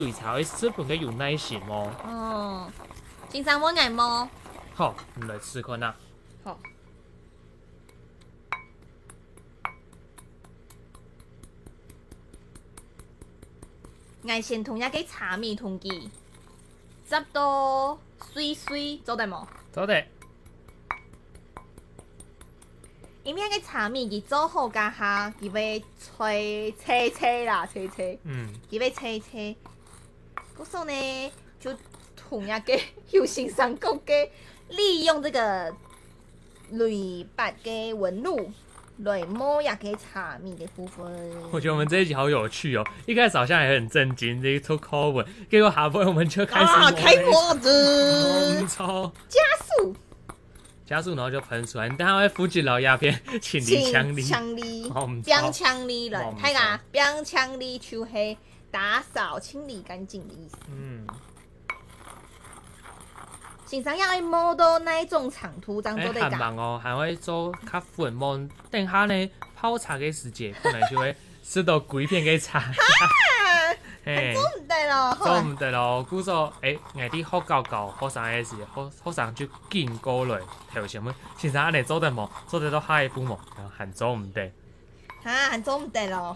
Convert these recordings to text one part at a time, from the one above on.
擂茶會十分嘅有耐心哦。 哦，先生我愛摸。 好，我們來試看啦。 好。我先同一個茶米同佢執到水水，做得冇？ 做得。 因為個茶米佢做好家下，佢要吹啦，吹。佢要吹。嗰時候呢，就同一個有欣賞過嘅，利用這個鋁箔嘅紋路來摸一個茶米嘅部分。 我覺得我們這一集好有趣哦！一開始好像也很震驚，這一出口吻，結果下播我們就開始開模子， 加速，然後就噴出來。你等下會附近老鴉片，清理槍力，標槍力來，睇下標槍力就是打掃清理乾淨的意思。先生要摸到那種長途這樣做得㗎？ 很忙哦，還會做較粉摸。等下呢泡茶嘅時節，可能就會食到幾片嘅茶。 做唔得咯， 做唔得咯。故說我啲好搞，好上嘅時，好上就見過來頭上咩？先生你做得冇？做得到下一步冇？還做唔得。 還做唔得咯。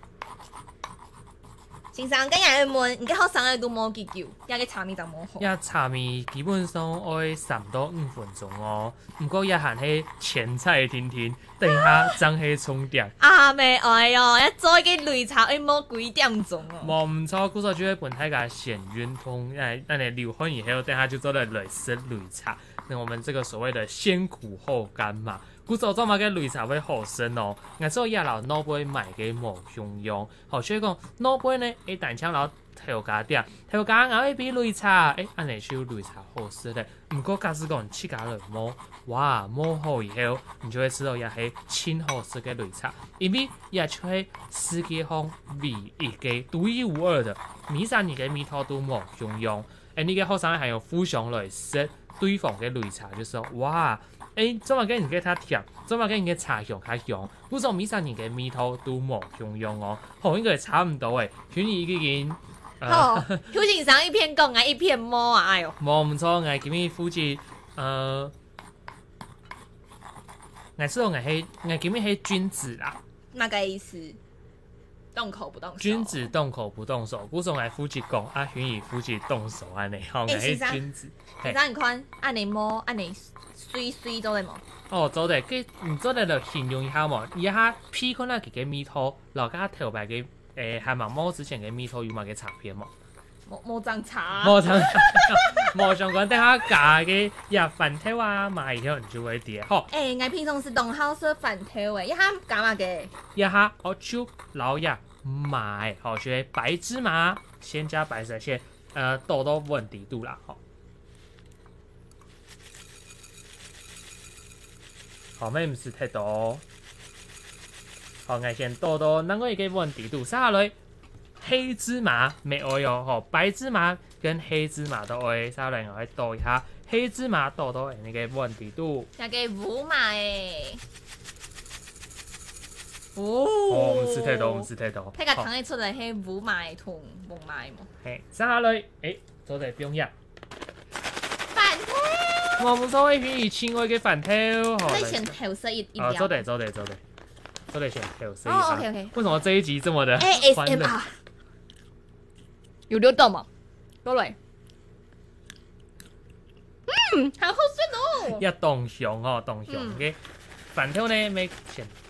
先生今日去問，而家好上嘅都冇幾久，一個茶米就冇好。 一茶米基本上要3到5分鐘哦，不過一行係前菜甜甜，等下真係充電。 未愛哦，一做嘅擂茶要摸幾點鐘哦。 冇唔錯，故說就會本太個先圓通，那你流汗以後，等下就做了來食擂茶。那我們這個所謂的先苦後甘嘛。故做做嘛嘅擂茶會好生哦，我做一老腦杯買嘅冇用，好所以講腦杯呢，但請老頭家店，頭家硬係比擂茶，安尼就擂茶好食咧。唔過假使講自家來摸，哇摸好以後，你就會知道也係真好食嘅擂茶，因為也就係世界上唯一嘅獨一無二的，米上你嘅米頭都冇用，你嘅後生還有互相來食對方嘅擂茶，就說哇。做乜嘅人嘅他甜，做乜嘅人嘅茶香較香，故說米上人嘅米頭都冇用哦，應該差唔多誒，勸你已經好，邱先生一片講啊，一片摸啊，哎呦， 冇唔錯，我今日附近我知道我今日係君子啦， 那個意思？動口不動手。 君子動口不動手，故說我附近講啊，勸你附近動手安尼，我係君子。 先生，你看，按你摸，按你水做得冇？ 哦，做得，唔做得就形容一下嘛，而家批看下佢嘅米頭，留家頭擺嘅係咪摸之前嘅米頭有冇嘅插片嘛？ 冇張茶。 冇相關，等下假嘅入飯頭啊，買以後你就會點。好， 我平常是當好食飯頭誒，一下幹嘛嘅？ 一下我就老爺買，好學白芝麻，先加白色先，豆問題度啦，好。好，咩唔是太多。好，我先豆，那個一個問題度下來，黑芝麻沒愛哦，好，白芝麻跟黑芝麻都愛，下來我會倒一下黑芝麻豆那個問題度。 那個5碼誒。 唔是太多， 睇個糖嘅出嚟係5碼同6碼冇。 係，下來，做得不用入。 飯頭。 我唔所謂，偏親愛嘅飯頭。 你先調色一點。 做得先調色。 OK。 為什麼這一集這麼的歡樂？ 有流動嗎？過來。好好食哦。 一棟香嘅飯頭呢，咪先